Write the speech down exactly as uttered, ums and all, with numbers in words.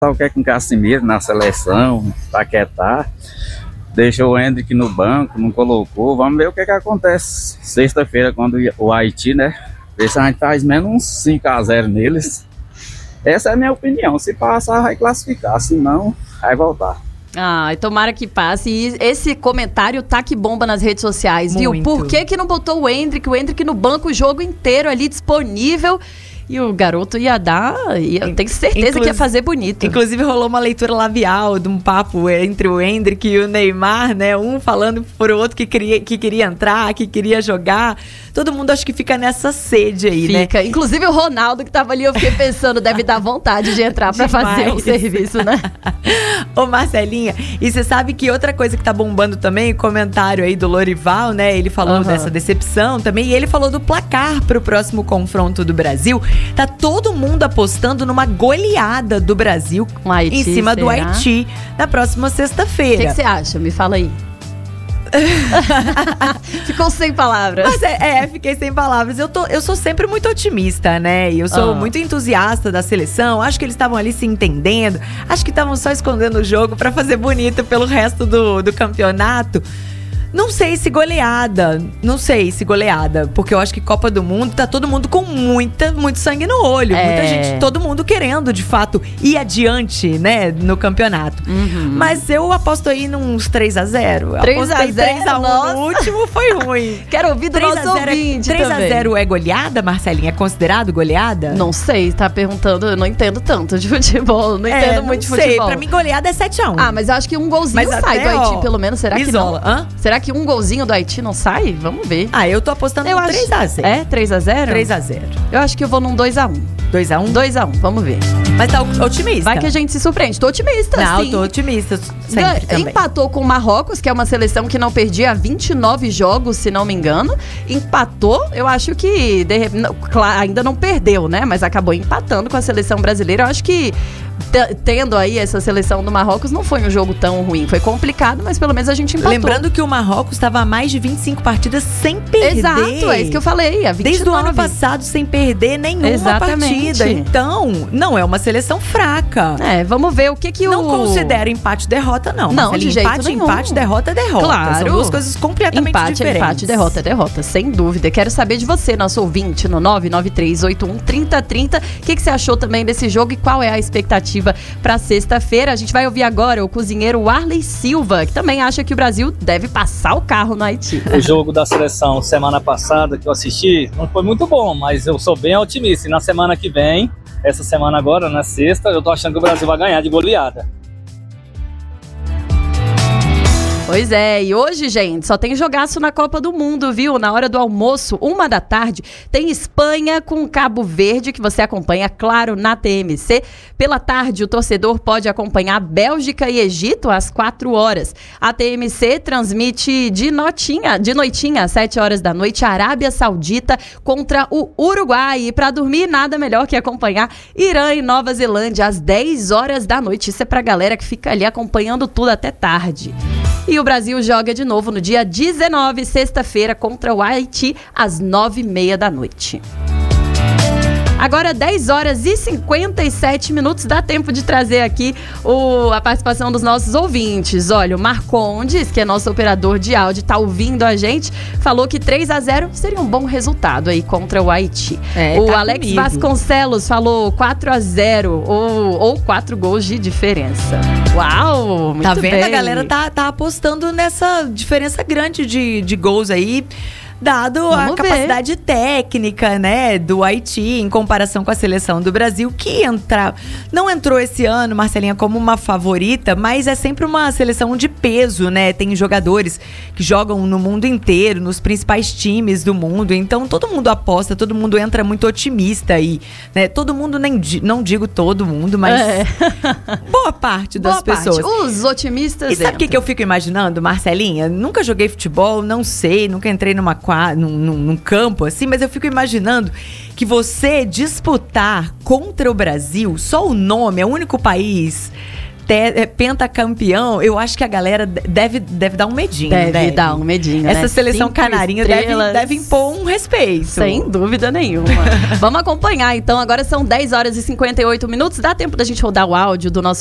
o que é com Casemiro na seleção, Paquetá. Deixou o Endrick no banco, não colocou. Vamos ver o que é que acontece sexta-feira, quando o Haiti, né? Ver se a gente faz menos uns cinco a zero neles. Essa é a minha opinião. Se passar, vai classificar. Se não, vai voltar. Ah, tomara que passe. E esse comentário tá que bomba nas redes sociais, Muito. viu? Por que que não botou o Endrick? O Endrick no banco o jogo inteiro ali disponível. E o garoto ia dar, ia, eu tenho certeza Inclu- que ia fazer bonito. Inclusive rolou uma leitura labial de um papo entre o Endrick e o Neymar, né? Um falando pro outro que queria, que queria entrar, que queria jogar. Todo mundo acho que fica nessa sede aí, fica. Né? Inclusive o Ronaldo que tava ali, eu fiquei pensando, deve dar vontade de entrar pra Demais. fazer um serviço, né? Ô Marcelinha, e você sabe que outra coisa que tá bombando também, o comentário aí do Lorival, né? Ele falou uhum. dessa decepção também, e ele falou do placar pro próximo confronto do Brasil. Tá todo mundo apostando numa goleada do Brasil Haiti, em cima será? do Haiti na próxima sexta-feira. O que você acha? Me fala aí. Ficou sem palavras. Mas é, é, fiquei sem palavras. Eu, tô, eu sou sempre muito otimista, né? E eu sou ah. muito entusiasta da seleção. Acho que eles estavam ali se entendendo. Acho que estavam só escondendo o jogo pra fazer bonito pelo resto do, do campeonato. Não sei se goleada, não sei se goleada, porque eu acho que Copa do Mundo tá todo mundo com muita, muito sangue no olho, é. muita gente, todo mundo querendo, de fato, ir adiante, né, no campeonato. Uhum. Mas eu aposto aí nos três a zero. três a zero, três a um no último, foi ruim. Quero ouvir do nosso ouvinte três a zero também. É goleada, Marcelinha? É considerado goleada? Não sei, tá perguntando, eu não entendo tanto de futebol, não é, entendo não muito de sei. futebol. Pra mim, goleada é sete a um. Ah, mas eu acho que um golzinho mas sai até, do Haiti, ó, pelo menos. Será isola. que não? Hã? Será que um golzinho do Haiti não sai? Vamos ver. Ah, eu tô apostando eu no acho... três a zero. É? três a zero? três a zero. Eu acho que eu vou num dois a um. dois a um? dois a um, vamos ver. Mas tá otimista. Vai que a gente se surpreende. Tô otimista, não, sim. Não, tô otimista sempre também. Empatou com o Marrocos, que é uma seleção que não perdia vinte e nove jogos, se não me engano. Empatou, eu acho que de, não, claro, ainda não perdeu, né? Mas acabou empatando com a seleção brasileira. Eu acho que t- tendo aí essa seleção do Marrocos, não foi um jogo tão ruim. Foi complicado, mas pelo menos a gente empatou. Lembrando que o Marrocos estava há mais de vinte e cinco partidas sem perder. Exato, é isso que eu falei. A vinte e nove. Desde o ano passado, sem perder nenhuma Exatamente. partida. Então, não é uma seleção fraca. É, vamos ver o que que o... Não considero empate derrota, não. Não, Marcelinha, de jeito empate, nenhum. empate, derrota, derrota. Claro. São duas coisas completamente empate, diferentes. Empate, derrota, é derrota, sem dúvida. Quero saber de você, nosso ouvinte, no nove nove três oito um três zero três zero. O que, que você achou também desse jogo e qual é a expectativa para sexta-feira? A gente vai ouvir agora o cozinheiro Arley Silva, que também acha que o Brasil deve passar o carro no Haiti. O jogo da seleção semana passada que eu assisti não foi muito bom, mas eu sou bem otimista. E na semana que vem, essa semana agora, na sexta, eu tô achando que o Brasil vai ganhar de goleada. Pois é, e hoje, gente, só tem jogaço na Copa do Mundo, viu? Na hora do almoço, uma da tarde, tem Espanha com Cabo Verde, que você acompanha, claro, na T M C. Pela tarde, o torcedor pode acompanhar Bélgica e Egito às quatro horas. A T M C transmite de, notinha, de noitinha, às sete horas da noite, Arábia Saudita contra o Uruguai. E para dormir, nada melhor que acompanhar Irã e Nova Zelândia às dez horas da noite. Isso é pra galera que fica ali acompanhando tudo até tarde. E o Brasil joga de novo no dia dezenove, sexta-feira, contra o Haiti, às nove e meia da noite. Agora, dez horas e cinquenta e sete minutos, dá tempo de trazer aqui o, a participação dos nossos ouvintes. Olha, o Marcondes, que é nosso operador de áudio, tá ouvindo a gente, falou que três a zero seria um bom resultado aí contra o Haiti. É, o tá Alex comigo. Vasconcelos falou quatro a zero ou, ou quatro gols de diferença. Uau, muito Tá vendo? bem. A galera tá, tá apostando nessa diferença grande de, de gols aí, dado Vamos a ver. capacidade técnica, né, do Haiti em comparação com a seleção do Brasil, que entra, não entrou esse ano, Marcelinha, como uma favorita, mas é sempre uma seleção de peso, né? Tem jogadores que jogam no mundo inteiro, nos principais times do mundo, então todo mundo aposta, todo mundo entra muito otimista aí, né? Todo mundo, nem não digo todo mundo, mas É. boa parte das Boa parte. pessoas. Os otimistas E sabe o que, entram. que eu fico imaginando, Marcelinha? Nunca joguei futebol, não sei, nunca entrei numa quadra, num, num, num campo assim, mas eu fico imaginando que você disputar contra o Brasil, só o nome, é o único país te- pentacampeão, eu acho que a galera deve, deve dar um medinho. Deve, deve. dar um medinho, Essa né? seleção Cinco canarinha deve, estrelas. deve impor um respeito. Sem dúvida nenhuma. Vamos acompanhar, então. Agora são dez horas e cinquenta e oito minutos. Dá tempo da gente rodar o áudio do nosso